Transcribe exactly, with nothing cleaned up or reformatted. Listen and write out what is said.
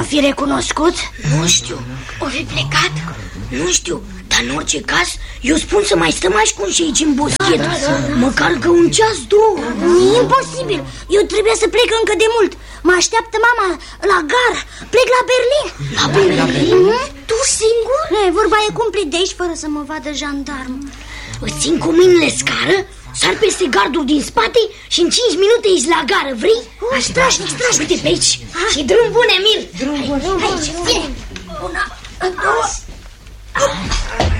n-o fi recunoscut? Nu știu. O fi plecat? Nu știu, dar în orice caz eu spun să mai stăm ascunși aici în boschet. da, da, da. Măcar că un ceas, două. E imposibil, eu trebuie să plec încă de mult. Mă așteaptă mama la gară. Plec la Berlin. La Berlin? Mm? Tu singur? E, vorba e cumplit de aici fără să mă vadă jandarm. Îți țin cu mâinile scară, sar peste gardul din spate și în cinci minute ești la gară, vrei? Oh, strașnic, strașnic. Uite pe aici. Ha? Și drum bun, Emil. Drum bun. Aici, vine. Una, două.